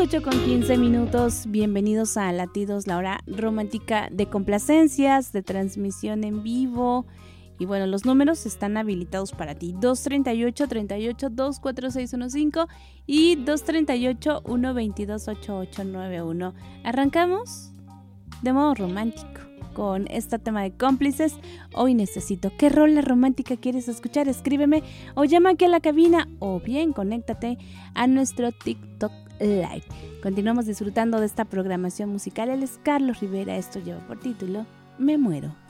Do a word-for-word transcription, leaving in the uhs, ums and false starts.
ocho con quince minutos, bienvenidos a Latidos, la hora romántica de complacencias, de transmisión en vivo. Y bueno, los números están habilitados para ti, dos treinta y ocho, treinta y ocho, dos cuatro seis uno cinco y dos treinta y ocho, uno veintidós, ochenta y ocho noventa y uno. Arrancamos de modo romántico con este tema de Cómplices. Hoy necesito, ¿qué rola romántica quieres escuchar? Escríbeme o llama aquí a la cabina o bien conéctate a nuestro TikTok Live. Continuamos disfrutando de esta programación musical. Él es Carlos Rivera. Esto lleva por título Me Muero.